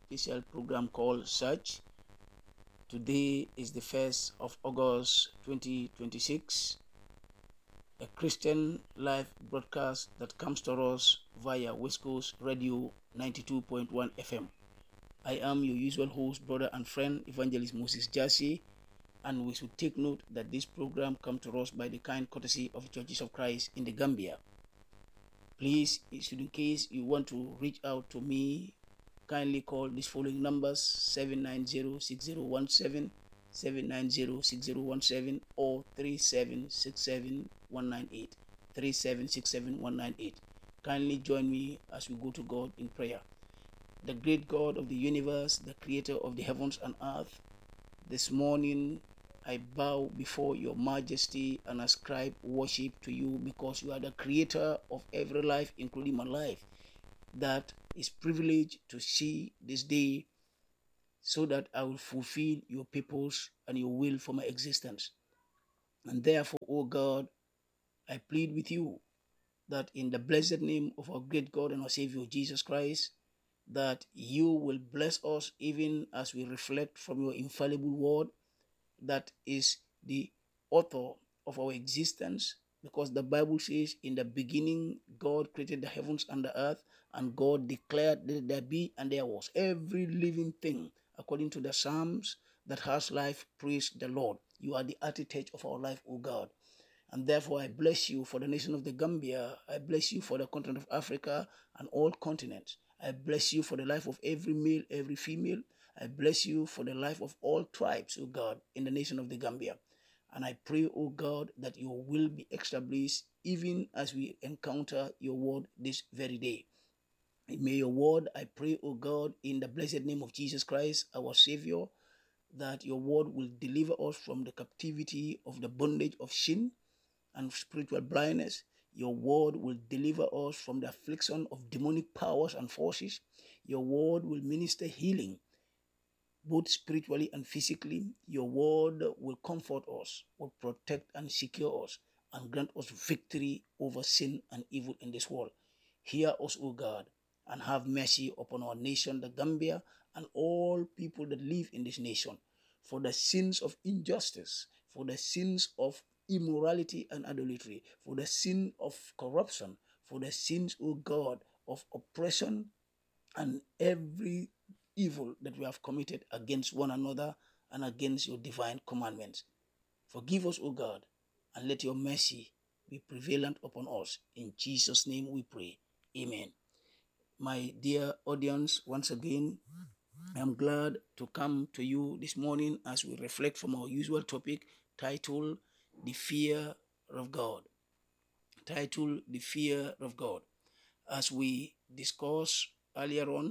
special program called Search. Today is the 1st of August 2026, a Christian live broadcast that comes to us via West Coast Radio 92.1 FM. I am your usual host, brother and friend, Evangelist Moses Jassy, and we should take note that this program comes to us by the kind courtesy of Churches of Christ in the Gambia. Please, in case you want to reach out to me, kindly call these following numbers: 790-6017, 790-6017, or 3767198, 3767198. Kindly join me as we go to God in prayer. The great God of the universe, the creator of the heavens and earth, this morning I bow before your majesty and ascribe worship to you because you are the creator of every life, including my life, that is privileged to see this day so that I will fulfill your purpose and your will for my existence. And therefore, O God, I plead with you that in the blessed name of our great God and our Savior Jesus Christ, that you will bless us even as we reflect from your infallible word that is the author of our existence, because the Bible says, in the beginning God created the heavens and the earth, and God declared that there be, and there was. Every living thing, according to the Psalms, that has life, praise the Lord. You are the architect of our life, O God. And therefore, I bless you for the nation of the Gambia. I bless you for the continent of Africa and all continents. I bless you for the life of every male, every female. I bless you for the life of all tribes, O God, in the nation of the Gambia. And I pray, O God, that your will be established even as we encounter your word this very day. May your word, I pray, O God, in the blessed name of Jesus Christ, our Savior, that your word will deliver us from the captivity of the bondage of sin and spiritual blindness. Your word will deliver us from the affliction of demonic powers and forces. Your word will minister healing, both spiritually and physically. Your word will comfort us, will protect and secure us, and grant us victory over sin and evil in this world. Hear us, O God, and have mercy upon our nation, the Gambia, and all people that live in this nation, for the sins of injustice, for the sins of immorality and idolatry, for the sin of corruption, for the sins, O God, of oppression and every evil that we have committed against one another and against your divine commandments. Forgive us, O God, and let your mercy be prevalent upon us. In Jesus' name we pray. Amen. My dear audience, once again, I'm glad to come to you this morning as we reflect from our usual topic titled The Fear of God. Titled The Fear of God. As we discussed earlier on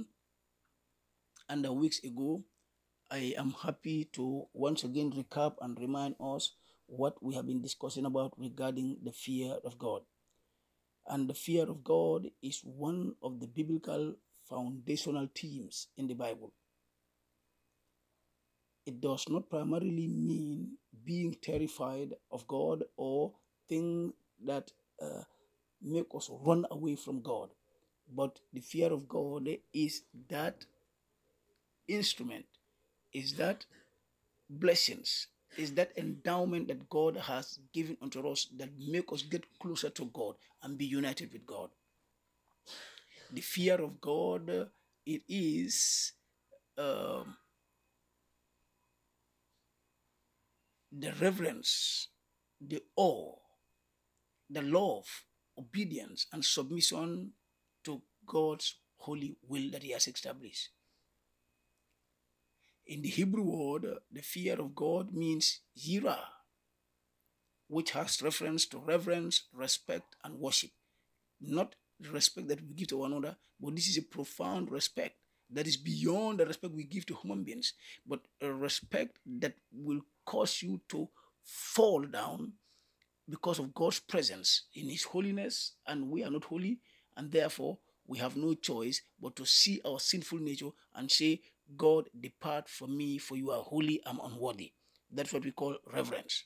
and weeks ago, I am happy to once again recap and remind us what we have been discussing about regarding the fear of God. And the fear of God is one of the biblical foundational themes in the Bible. It does not primarily mean being terrified of God or things that make us run away from God. But the fear of God is that instrument, is that blessings, is that endowment that God has given unto us that make us get closer to God and be united with God. The fear of God, it is the reverence, the awe, the love, obedience, and submission to God's holy will that he has established. In the Hebrew word, the fear of God means yirah, which has reference to reverence, respect, and worship. Not the respect that we give to one another, but this is a profound respect that is beyond the respect we give to human beings, but a respect that will cause you to fall down because of God's presence in his holiness, and we are not holy, and therefore we have no choice but to see our sinful nature and say, God, depart from me, for you are holy, I'm unworthy. That's what we call reverence.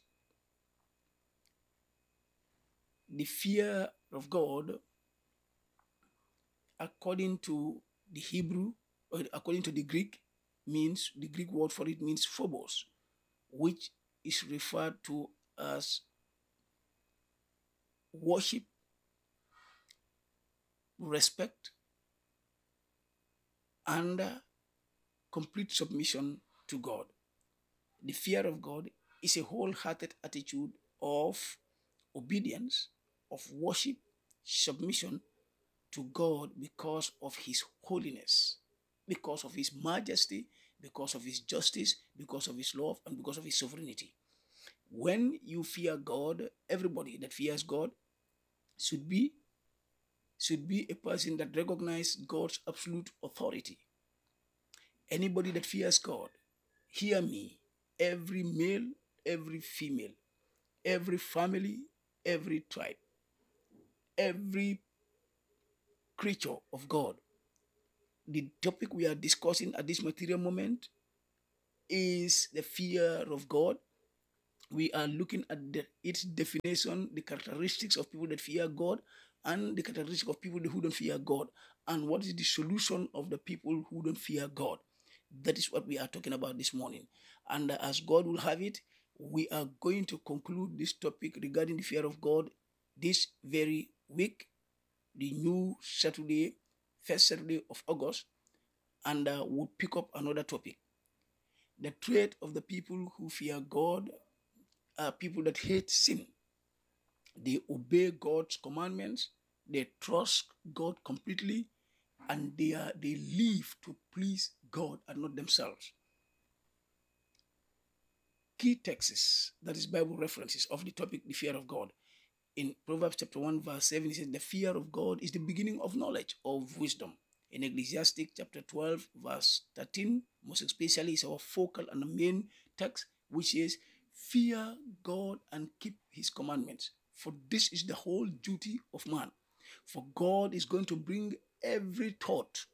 The fear of God, according to the Hebrew according to the Greek, the Greek word for it means phobos, which is referred to as worship, respect, and complete submission to God. The fear of God is a wholehearted attitude of obedience, of worship, submission to God because of his holiness, because of his majesty, because of his justice, because of his love, and because of his sovereignty. When you fear God, everybody that fears God should be a person that recognizes God's absolute authority. Anybody that fears God, hear me, every male, every female, every family, every tribe, every creature of God. The topic we are discussing at this material moment is the fear of God. We are looking at its definition, the characteristics of people that fear God, and the characteristics of people who don't fear God, and what is the solution of the people who don't fear God. That is what we are talking about this morning. And as God will have it, we are going to conclude this topic regarding the fear of God this very week, the new Saturday, first Saturday of August, and we'll pick up another topic. The trait of the people who fear God are people that hate sin. They obey God's commandments, they trust God completely, and they live to please God and not themselves. Key texts, that is Bible references of the topic, the fear of God. In Proverbs chapter 1, verse 7, it says, the fear of God is the beginning of knowledge, of wisdom. In Ecclesiastes chapter 12, verse 13, most especially is our focal and the main text, which is, fear God and keep his commandments, for this is the whole duty of man. For God is going to bring every thought,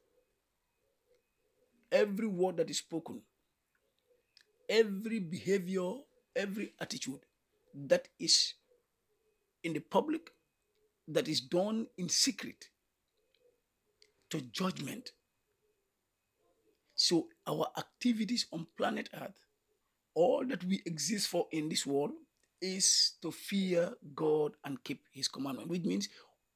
every word that is spoken, every behavior, every attitude that is in the public, that is done in secret, to judgment. So our activities on planet Earth, all that we exist for in this world, is to fear God and keep his commandment, which means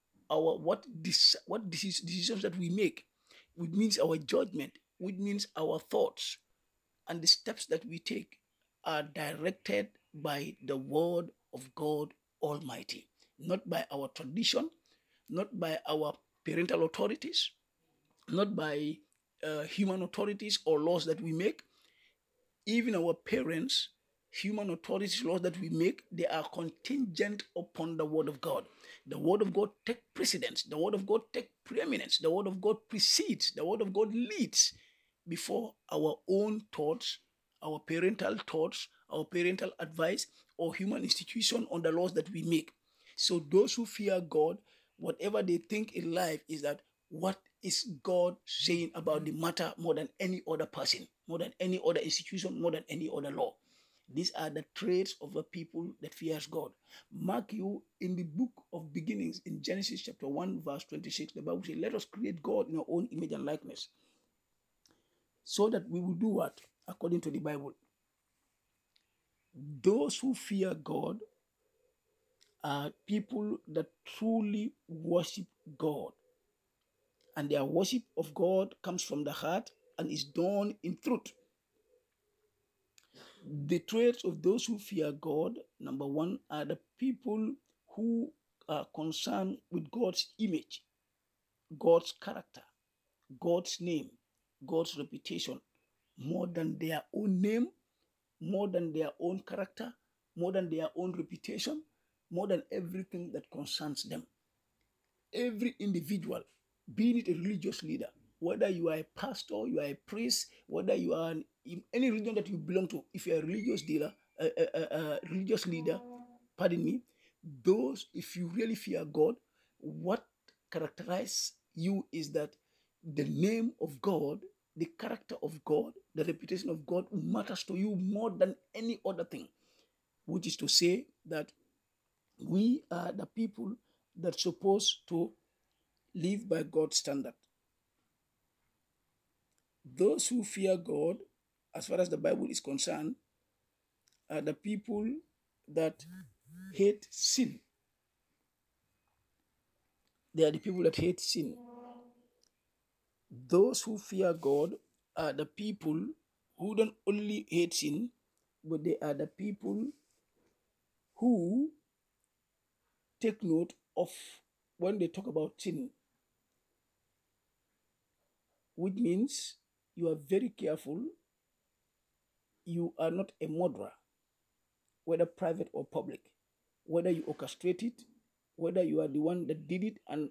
decisions that we make, which means our judgment, which means our thoughts and the steps that we take are directed by the word of God Almighty, not by our tradition, not by our parental authorities, not by human authorities or laws that we make. Even our parents, human authorities, laws that we make, they are contingent upon the word of God. The word of God takes precedence. The word of God takes preeminence. The word of God precedes. The word of God leads before our own thoughts, our parental thoughts, our parental advice, or human institution on the laws that we make. So those who fear God, whatever they think in life is that, what is God saying about the matter more than any other person, more than any other institution, more than any other law? These are the traits of a people that fears God. Mark you in the book of beginnings in Genesis chapter 1 verse 26, the Bible says, let us create God in our own image and likeness, so that we will do what? According to the Bible. Those who fear God are people that truly worship God. And their worship of God comes from the heart and is done in truth. The traits of those who fear God, number one, are the people who are concerned with God's image, God's character, God's name, God's reputation, more than their own name, more than their own character, more than their own reputation, more than everything that concerns them. Every individual, being it a religious leader, whether you are a pastor, you are a priest, whether you are in any religion that you belong to, if you are a religious leader, pardon me, those, if you really fear God, what characterizes you is that the name of God, the character of God, the reputation of God matters to you more than any other thing, which is to say that we are the people that supposed to live by God's standard. Those who fear God, as far as the Bible is concerned, are the people that hate sin. They are the people that hate sin. Those who fear God are the people who don't only hate sin, but they are the people who take note of when they talk about sin, which means you are very careful. You are not a murderer, whether private or public, whether you orchestrate it, whether you are the one that did it and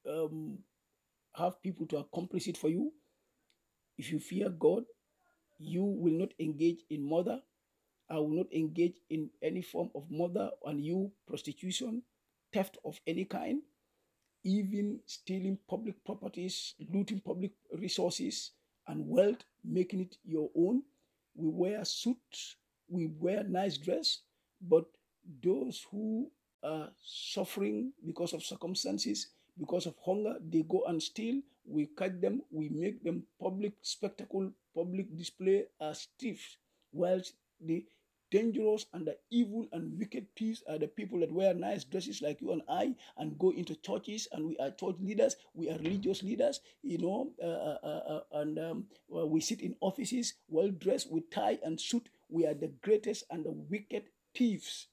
have people to accomplish it for you. If you fear God, you will not engage in murder. I will not engage in any form of murder and you, prostitution, theft of any kind, even stealing public properties, looting public resources and wealth, making it your own. We wear suits, we wear nice dress, but those who are suffering because of circumstances, because of hunger, they go and steal. We catch them, we make them public spectacle, public display as thieves, whilst the dangerous and the evil and wicked thieves are the people that wear nice dresses like you and I and go into churches, and we are church leaders, we are religious leaders, and we sit in offices well dressed with tie and suit. We are the greatest and the wicked thieves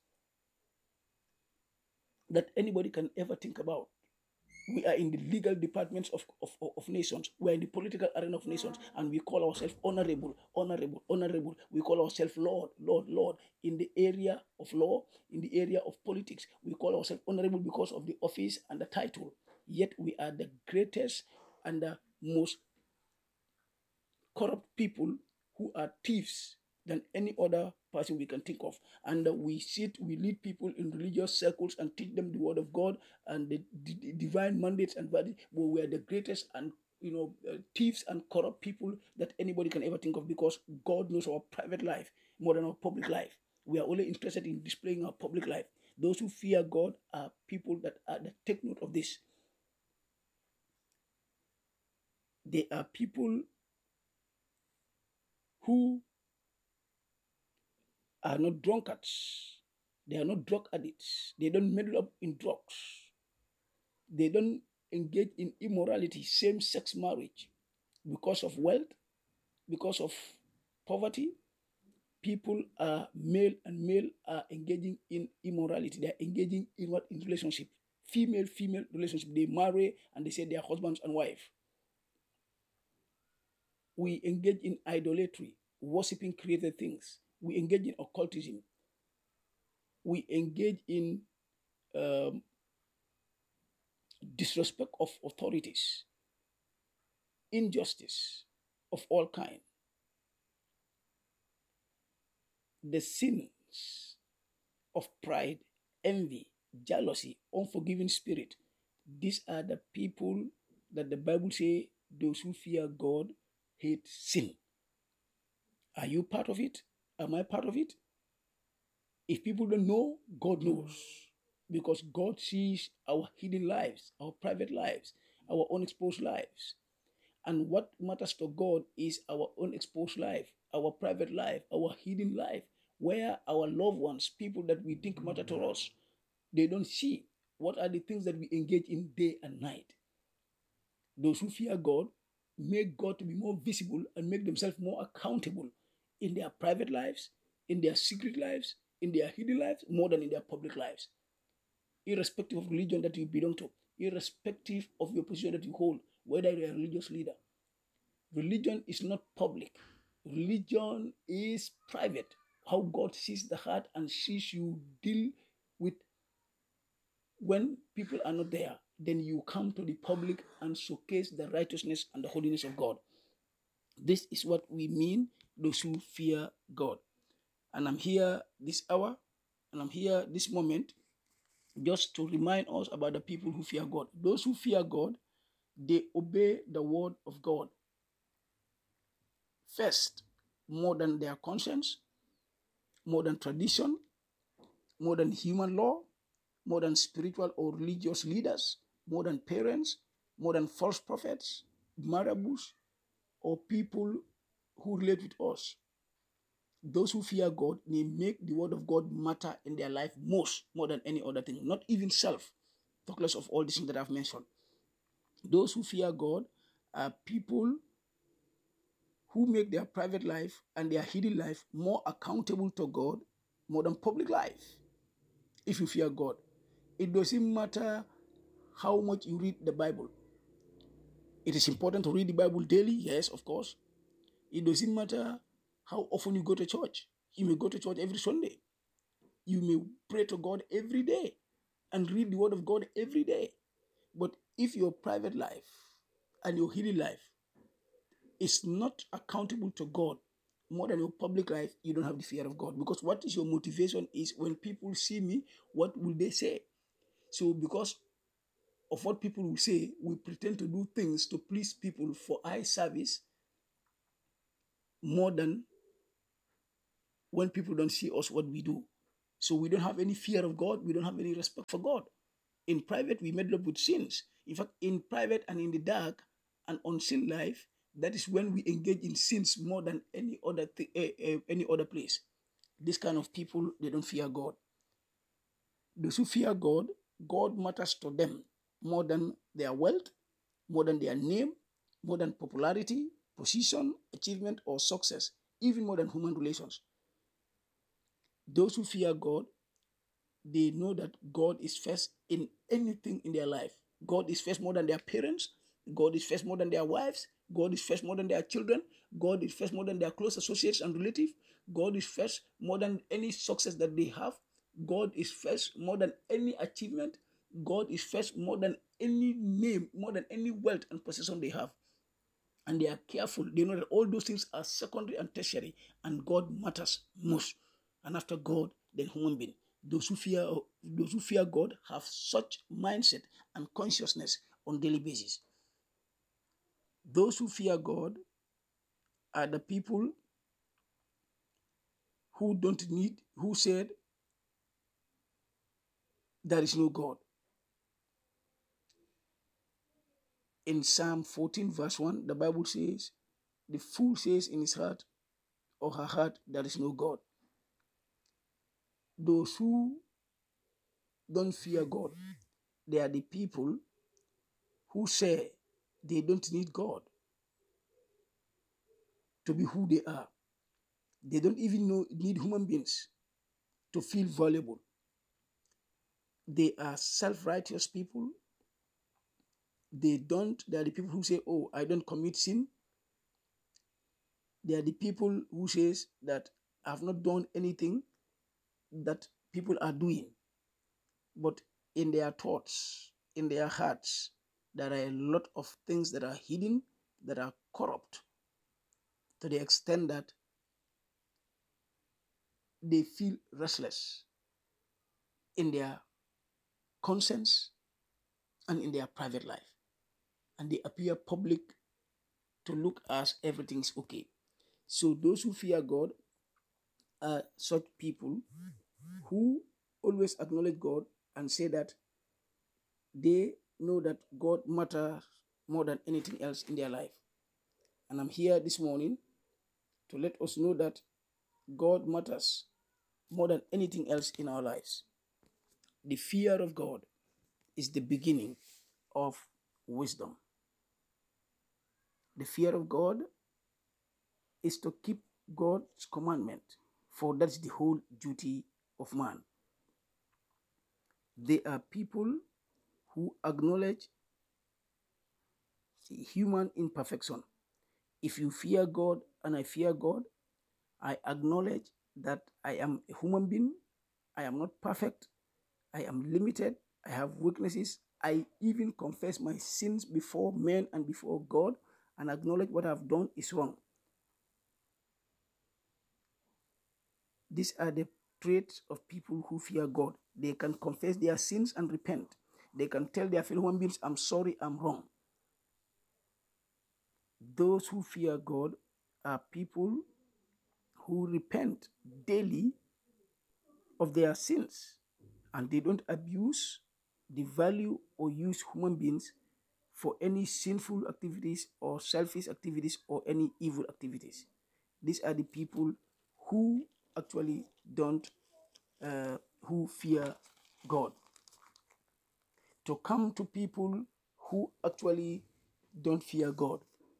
that anybody can ever think about. We are in the legal departments of nations. We are in the political arena of nations, and we call ourselves honorable, honorable, honorable. We call ourselves Lord, Lord, Lord. In the area of law, in the area of politics, we call ourselves honorable because of the office and the title. Yet we are the greatest and the most corrupt people who are thieves than any other person we can think of. And we lead people in religious circles and teach them the word of God and the divine mandates and values. Well, we are the greatest and thieves and corrupt people that anybody can ever think of, because God knows our private life more than our public life. We are only interested in displaying our public life. Those who fear God are people that take note of this. They are people who are not drunkards. They are not drug addicts. They don't meddle up in drugs. They don't engage in immorality, same-sex marriage. Because of wealth, because of poverty, people are male are engaging in immorality. They are engaging in what? In relationship. Female relationship. They marry and they say they are husbands and wife. We engage in idolatry, worshiping created things. We engage in occultism. We engage in disrespect of authorities, injustice of all kind. The sins of pride, envy, jealousy, unforgiving spirit. These are the people that the Bible says those who fear God hate sin. Are you part of it? Am I part of it? If people don't know, God knows. Because God sees our hidden lives, our private lives, our unexposed lives. And what matters to God is our unexposed life, our private life, our hidden life, where our loved ones, people that we think matter to us, they don't see. What are the things that we engage in day and night? Those who fear God make God to be more visible and make themselves more accountable in their private lives, in their secret lives, in their hidden lives, more than in their public lives. Irrespective of religion that you belong to, irrespective of your position that you hold, whether you're a religious leader. Religion is not public. Religion is private. How God sees the heart and sees you deal with when people are not there, then you come to the public and showcase the righteousness and the holiness of God. This is what we mean, those who fear God. And I'm here this hour, and I'm here this moment, just to remind us about the people who fear God. Those who fear God, they obey the word of God first, more than their conscience, more than tradition, more than human law, more than spiritual or religious leaders, more than parents, more than false prophets, marabouts, or people who relate with us, those who fear God, they make the word of God matter in their life more than any other thing, not even self, talk less of all these things that I've mentioned. Those who fear God are people who make their private life and their hidden life more accountable to God more than public life. If you fear God, it doesn't matter how much you read the Bible. It is important to read the Bible daily, yes, of course. It doesn't matter how often you go to church. You may go to church every Sunday. You may pray to God every day and read the word of God every day. But if your private life and your hidden life is not accountable to God more than your public life, you don't have the fear of God. Because what is your motivation is when people see me, what will they say? So because of what people will say, we pretend to do things to please people for eye service more than when people don't see us what we do. So we don't have any fear of God. We don't have any respect for God. In private, we meddle up with sins. In fact, in private and in the dark and unseen life, that is when we engage in sins more than any other place. This kind of people, they don't fear God. Those who fear God, God matters to them more than their wealth, more than their name, more than popularity, position, achievement, or success, even more than human relations. Those who fear God, they know that God is first in anything in their life. God is first more than their parents. God is first more than their wives. God is first more than their children. God is first more than their close associates and relatives. God is first more than any success that they have. God is first more than any achievement. God is first more than any name, more than any wealth and possession they have. And they are careful. They know that all those things are secondary and tertiary, and God matters most. And after God, then human being. Those who fear God have such mindset and consciousness on daily basis. Those who fear God are the people who said there is no God. In Psalm 14 verse 1, the Bible says, the fool says in his heart or her heart, there is no God. Those who don't fear God, they are the people who say they don't need God to be who they are. They don't even need human beings to feel valuable. They are self-righteous people. They are the people who say, oh, I don't commit sin. They are the people who says that I have not done anything that people are doing. But in their thoughts, in their hearts, there are a lot of things that are hidden, that are corrupt, to the extent that they feel restless in their conscience and in their private life. And they appear public to look as everything's okay. So those who fear God are such people who always acknowledge God and say that they know that God matters more than anything else in their life. And I'm here this morning to let us know that God matters more than anything else in our lives. The fear of God is the beginning of wisdom. The fear of God is to keep God's commandment, for that's the whole duty of man. They are people who acknowledge the human imperfection. If you fear God and I fear God, I acknowledge that I am a human being. I am not perfect. I am limited. I have weaknesses. I even confess my sins before men and before God and acknowledge what I've done is wrong. These are the traits of people who fear God. They can confess their sins and repent. They can tell their fellow human beings, I'm sorry, I'm wrong. Those who fear God are people who repent daily of their sins, and they don't abuse the value or use human beings for any sinful activities or selfish activities or any evil activities. These are the people who actually don't, who fear God. To come to people who actually don't fear God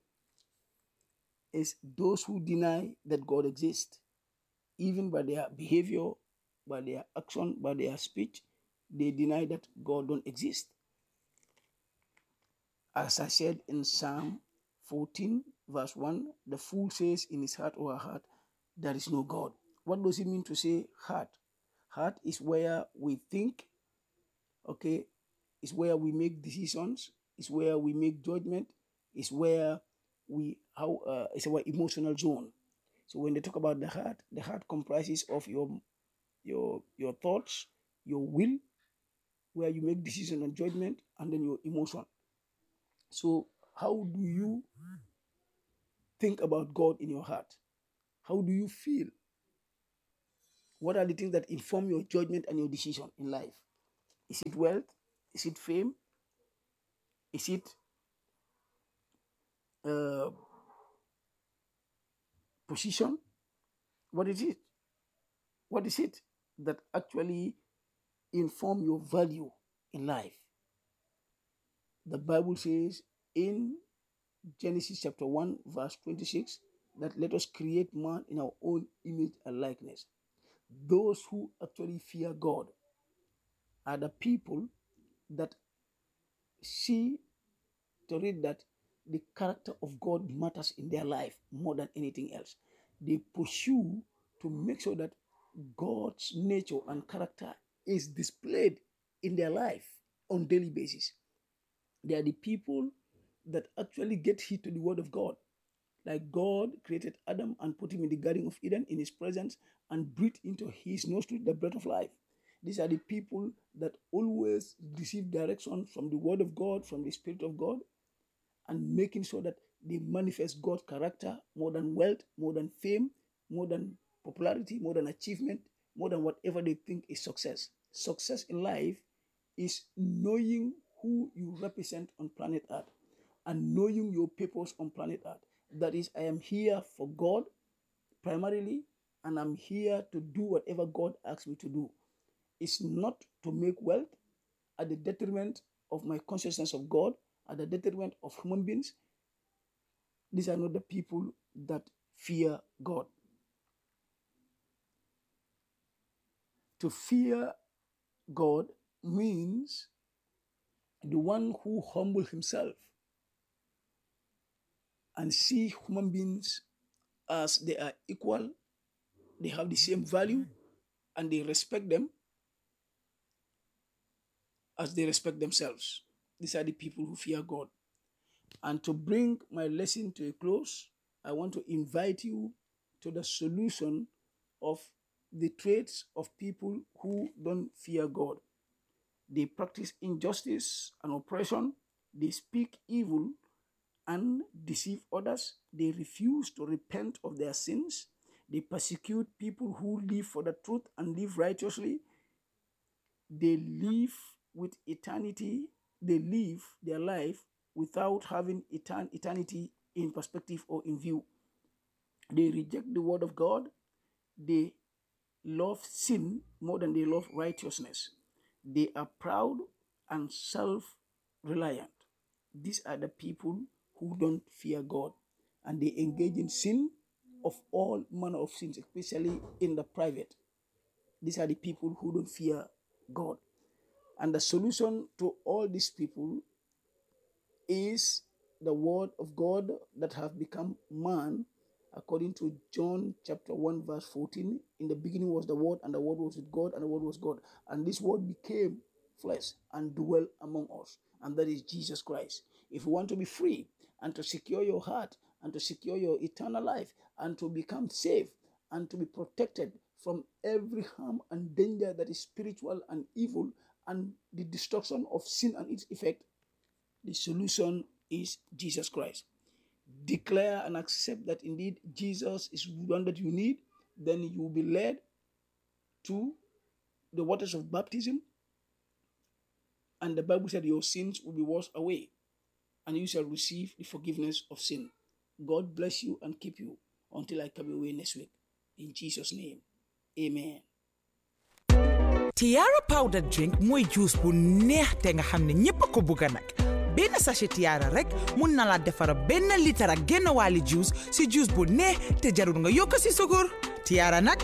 is those who deny that God exists, even by their behavior, by their action, by their speech. They deny that God don't exist. As I said in Psalm 14, verse 1, the fool says in his heart or her heart, there is no God. What does it mean to say heart? Heart is where we think, okay, is where we make decisions, is where we make judgment, is where it's our emotional zone. So when they talk about the heart comprises of your thoughts, your will, where you make decision and judgment, and then your emotion. So how do you think about God in your heart? How do you feel? What are the things that inform your judgment and your decision in life? Is it wealth? Is it fame? Is it uh, position? What is it? What is it that actually inform your value in life? The Bible says in Genesis chapter 1, verse 26, that let us create man in our own image and likeness. Those who actually fear God are the people that see to read that the character of God matters in their life more than anything else. They pursue to make sure that God's nature and character is displayed in their life on daily basis. They are the people that actually get heed to the word of God. Like God created Adam and put him in the Garden of Eden in his presence and breathed into his nostril the breath of life. These are the people that always receive direction from the word of God, from the Spirit of God, and making sure that they manifest God's character more than wealth, more than fame, more than popularity, more than achievement, more than whatever they think is success. Success in life is knowing who you represent on planet Earth and knowing your purpose on planet Earth. That is, I am here for God primarily, and I'm here to do whatever God asks me to do. It's not to make wealth at the detriment of my consciousness of God, at the detriment of human beings. These are not the people that fear God. To fear God means the one who humbles himself and see human beings as they are equal, they have the same value, and they respect them as they respect themselves. These are the people who fear God. And to bring my lesson to a close, I want to invite you to the solution of the traits of people who don't fear God. They practice injustice and oppression. They speak evil and deceive others. They refuse to repent of their sins. They persecute people who live for the truth and live righteously. They live with eternity. They live their life without having eternity in perspective or in view. They reject the word of God. They love sin more than they love righteousness. They are proud and self-reliant. These are the people who don't fear God, and they engage in sin of all manner of sins, especially in the private. These are the people who don't fear God. And the solution to all these people is the word of God that have become man, according to John chapter 1 verse 14. In the beginning was the word, and the word was with God, and the word was God. And this word became flesh and dwelt among us, and that is Jesus Christ. If you want to be free and to secure your heart and to secure your eternal life and to become safe and to be protected from every harm and danger that is spiritual and evil and the destruction of sin and its effect, the solution is Jesus Christ. Declare and accept that indeed Jesus is the one that you need. Then you will be led to the waters of baptism, and the Bible said your sins will be washed away. and you shall receive the forgiveness of sin. God bless you and keep you until I come your way next week. In Jesus' name, amen. Tiara powder drink mooy juice bu neex te nga xam ne ñépp ko bëgg nag. Benn sachet Tiara rek mun na la defara benn litre ak genn wàlli juice si juice bu neex te jarul nga yokk si sukur. Tiara nag